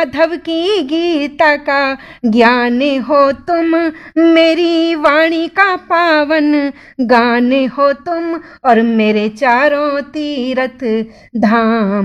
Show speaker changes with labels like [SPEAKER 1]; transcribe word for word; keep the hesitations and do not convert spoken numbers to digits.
[SPEAKER 1] माधव की गीता का ज्ञान हो तुम, मेरी वाणी का पावन गान हो तुम, और मेरे चारों तीरथ धाम